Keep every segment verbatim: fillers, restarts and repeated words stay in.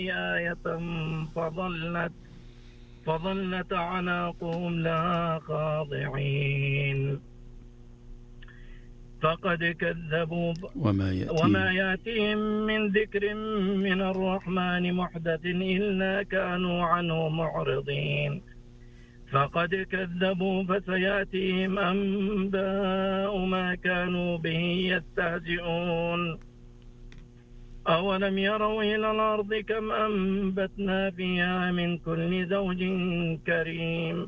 آية فظلت فظلت أعناقهم لها خاضعين فقد كذبوا وما يأتيهم, وما يأتيهم من ذكر من الرحمن محدث إلا كانوا عنه معرضين فقد كذبوا فسيأتيهم أنباء ما كانوا به يستهزئون أولم يروا إلى الأرض كم أنبتنا فيها من كل زوج كريم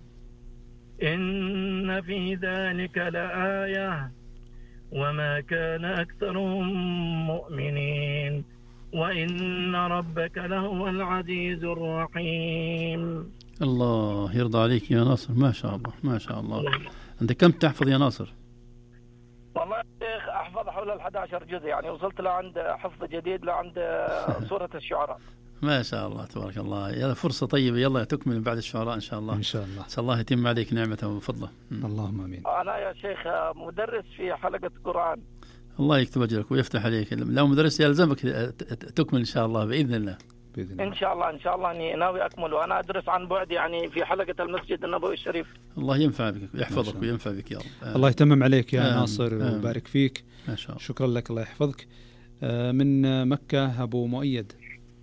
إن في ذلك لآية وما كان أكثرهم مؤمنين وإن ربك لهو العزيز الرحيم. الله يرضى عليك يا ناصر، ما شاء الله ما شاء الله. أنت كم تحفظ يا ناصر؟ والله يا شيخ أحفظ حول الأحد عشر جزء، يعني وصلت لعند حفظ جديد لعند سورة الشعراء. ما شاء الله تبارك الله. يلا فرصة طيبة، يلا تكمل بعد الشعراء إن شاء الله. إن شاء الله. أسأل الله يتم عليك نعمته وفضله. اللهم آمين. أنا يا شيخ مدرس في حلقة قرآن. الله يكتب أجرك ويفتح عليك. لو مدرس يلزمك تكمل إن شاء الله بإذن الله. بإذن الله. إن شاء الله إن شاء الله أني ناوي أكمل، وأنا أدرس عن بعد يعني في حلقة المسجد النبوي الشريف. الله ينفع بك ويحفظك وينفع بك يا رب. الله يتمم عليك يا آم. ناصر آم. وبارك فيك. ما شاء الله. شكرا لك، الله يحفظك. من مكة أبو مؤيد.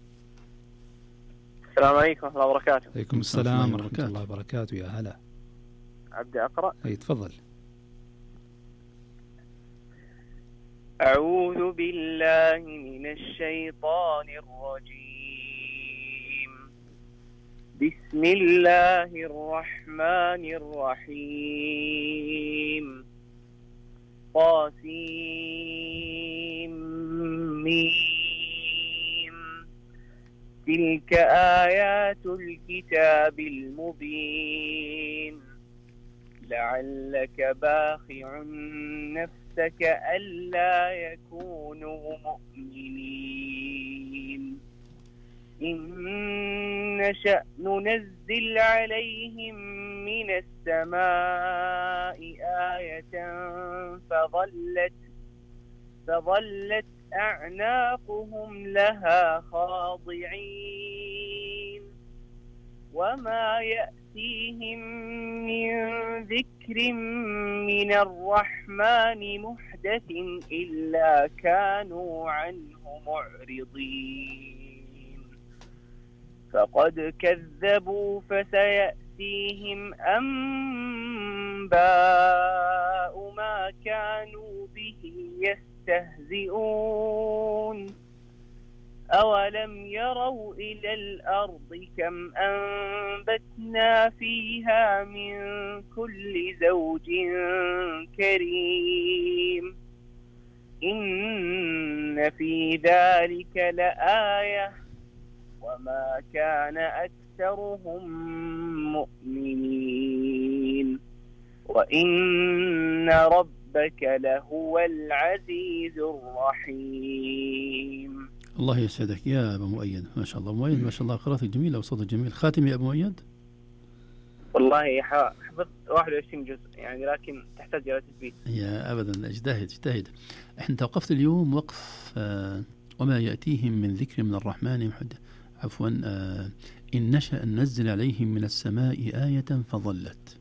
السلام عليكم ورحمة الله وبركاته. عليكم السلام ورحمة الله وبركاته. يا هلا. أبدأ أقرأ؟ أي تفضل. أعوذ بالله من الشيطان الرجيم. بسم الله الرحمن الرحيم. طاسيم ميم. تلك آيات الكتاب المبين. لعلك باخع نفسك ألا يكونوا مؤمنين. إن نشأ ننزل عليهم من السماء آية فظلت فظلت أعناقهم لها خاضعين وما يأتيهم من ذكر من الرحمن محدث إلا كانوا عنه معرضين. فقد كذبوا فسيأتيهم أنباء ما كانوا به يستهزئون. أولم يروا إلى الأرض كم أنبتنا فيها من كل زوج كريم إن في ذلك لآية وما كان أكثرهم مؤمنين وإن ربك لهو العزيز الرحيم. الله يسعدك يا أبو مؤيد، ما شاء الله. مؤيد ما شاء الله قراءتك جميلة وصوتك جميل. خاتم يا أبو مؤيد؟ والله حفظت واحد وعشرين جزء يعني، لكن تحتاج إلى تثبيت. يا أبدا اجتهد اجتهد. احنا توقفت اليوم وقف آه وما يأتيهم من ذكر من الرحمن محدث عفوا آه إن نشأ ننزل عليهم من السماء آية فظلت.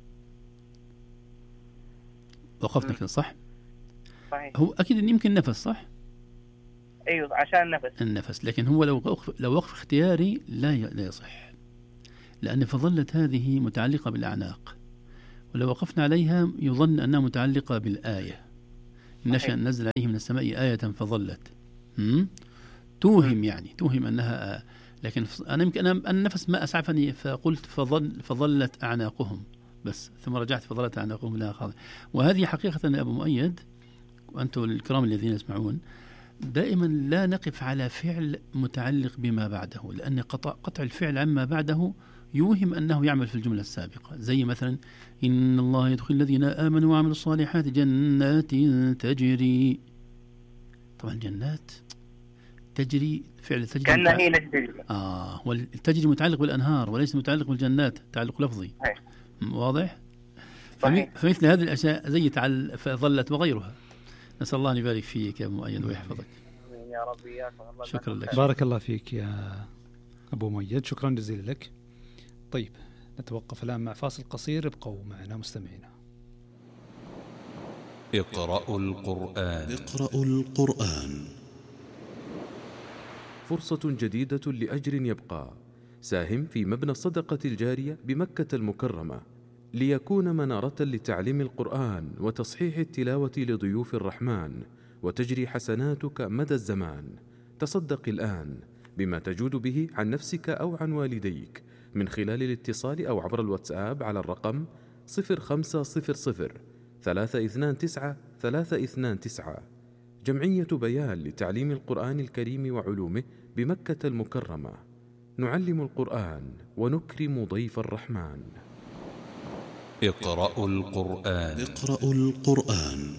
وقفنا كده صح؟ صحيح. هو أكيد إن يمكن نفس صح؟ أيوة عشان النفس. النفس، لكن هو لو وقف لو وقف اختياري لا لا يصح، لأن فظلت هذه متعلقة بالأعناق، ولو وقفنا عليها يظن أنها متعلقة بالآية. إن نشأ ننزل عليهم من السماء آية فظلت. هم؟ توهم يعني توهم أنها آه. لكن أنا يمكن أنا النفس ما أسعفني فقلت فظل فظلت أعناقهم بس، ثم رجعت فظلت أعناقهم لا خاضع. وهذه حقيقة يا أبو مؤيد وأنتم الكرام الذين يسمعون دائما لا نقف على فعل متعلق بما بعده، لأن قطع, قطع الفعل عما بعده يوهم أنه يعمل في الجملة السابقة. زي مثلا إن الله يدخل الذين آمنوا وعملوا الصالحات جنات تجري. طبعا جنات تجري فعل تجري كأنها هي تجري. آه والتجري متعلق بالأنهار وليس متعلق بالجنات، تعلق لفظي. صحيح. واضح؟ صحيح. فمثل هذه الأشياء زي تعل فظلت وغيرها. نسأل الله أن يبارك فيك يا أبو مؤيد ويحفظك. يا رب إياكم. الله شكرا لك. بارك الله فيك يا أبو مؤيد، شكرا جزيلا لك. طيب نتوقف الآن مع فاصل قصير، ابقوا معنا مستمعينا. اقرأوا القرآن. اقرأوا القرآن. فرصة جديدة لأجر يبقى. ساهم في مبنى الصدقة الجارية بمكة المكرمة ليكون منارة لتعليم القرآن وتصحيح التلاوة لضيوف الرحمن، وتجري حسناتك مدى الزمان. تصدق الآن بما تجود به عن نفسك أو عن والديك من خلال الاتصال أو عبر الواتساب على الرقم صفر خمسة صفر صفر ثلاثة اثنان تسعة ثلاثة اثنان تسعة. جمعية بيان لتعليم القرآن الكريم وعلومه بمكة المكرمة. نعلم القرآن ونكرم ضيف الرحمن. اقرأوا القرآن. اقرأوا القرآن.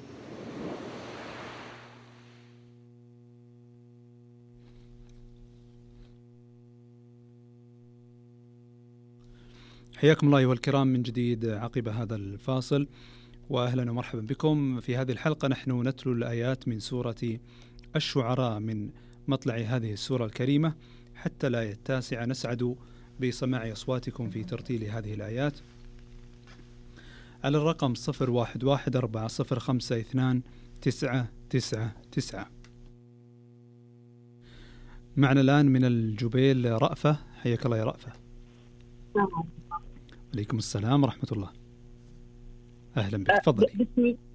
حياكم الله أيها الكرام من جديد عقب هذا الفاصل، وأهلا ومرحبا بكم. في هذه الحلقة نحن نتلو الآيات من سورة الشعراء من مطلع هذه السورة الكريمة حتى الآية التاسعة. نسعد بسماع أصواتكم في ترتيل هذه الآيات على الرقم صفر واحد واحد أربعة صفر خمسة اثنان تسعة تسعة تسعة. معنا الآن من الجبيل رأفة، حياك الله يا رأفة. عليكم السلام ورحمة الله، أهلا بك، تفضلي. بسم